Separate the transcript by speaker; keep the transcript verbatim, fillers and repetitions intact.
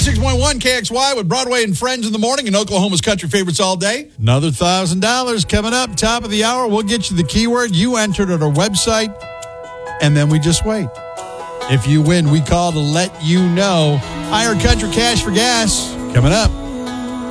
Speaker 1: ninety-six point one K X Y with Broadway and Friends in the morning and Oklahoma's country favorites all day. Another one thousand dollars coming up, top of the hour. We'll get you the keyword. You entered at our website, and then we just wait. If you win, we call to let you know. Higher country cash for gas coming up.